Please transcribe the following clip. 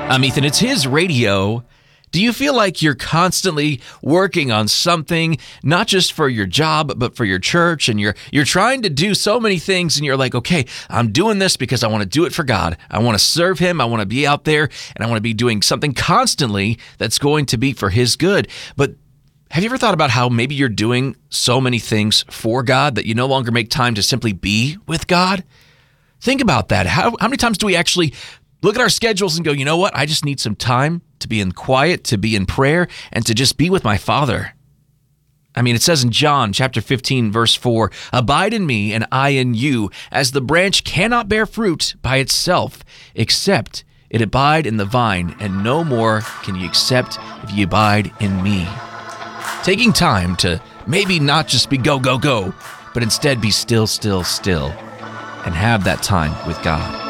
I'm Ethan. It's his radio. Do you feel like you're constantly working on something, not just for your job, but for your church, and you're trying to do so many things, and you're like, okay, I'm doing this because I want to do it for God. I want to serve Him. I want to be out there, and I want to be doing something constantly that's going to be for His good. But have you ever thought about how maybe you're doing so many things for God that you no longer make time to simply be with God? Think about that. How many times do we actually look at our schedules and go, you know what? I just need some time to be in quiet, to be in prayer, and to just be with my Father. I mean, it says in John chapter 15, verse 4, "Abide in me and I in you, as the branch cannot bear fruit by itself, except it abide in the vine, and no more can ye except if ye abide in me." Taking time to maybe not just be go, go, go, but instead be still, still, still, and have that time with God.